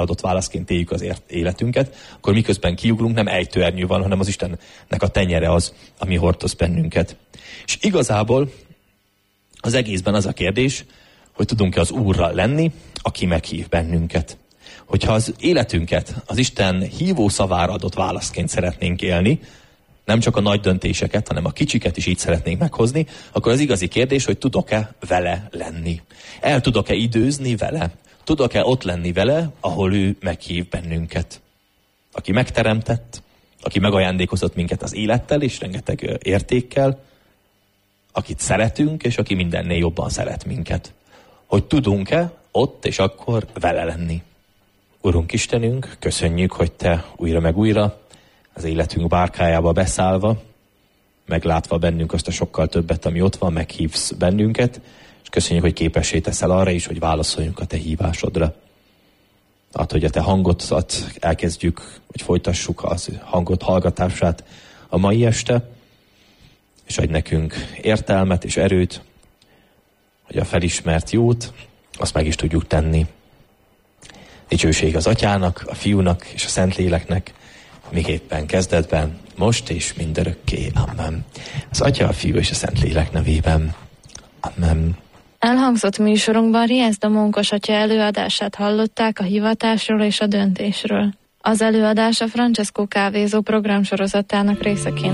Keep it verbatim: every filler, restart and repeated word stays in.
szavára adott válaszként éljük az életünket, akkor miközben kiugrunk, nem ejtőernyő van, hanem az Istennek a tenyere az, ami hordoz bennünket. És igazából az egészben az a kérdés, hogy tudunk-e az Úrral lenni, aki meghív bennünket. Hogyha az életünket az Isten hívó szavára adott válaszként szeretnénk élni, nem csak a nagy döntéseket, hanem a kicsiket is így szeretnénk meghozni, akkor az igazi kérdés, hogy tudok-e vele lenni. El tudok-e időzni vele? Tudok-e ott lenni vele, ahol ő meghív bennünket? Aki megteremtett, aki megajándékozott minket az élettel és rengeteg értékkel, akit szeretünk, és aki mindennél jobban szeret minket. Hogy tudunk-e ott és akkor vele lenni. Urunk Istenünk, köszönjük, hogy Te újra meg újra az életünk bárkájába beszállva, meglátva bennünk azt a sokkal többet, ami ott van, meghívsz bennünket, és köszönjük, hogy képessé teszel arra is, hogy válaszoljunk a Te hívásodra. Add, hogy a Te hangodat elkezdjük, hogy folytassuk az hangot hallgatását a mai este, és adj nekünk értelmet és erőt, hogy a felismert jót, azt meg is tudjuk tenni. Dicsőség az Atyának, a Fiúnak és a Szentléleknek, még éppen kezdetben, most és mindörökké. Amen. Az Atya, a Fiú és a Szentlélek nevében. Amen. Elhangzott műsorunkban Rieszda Mónkos atya előadását hallották a hivatásról és a döntésről. Az előadás a Francesco Kávézó programsorozatának részeként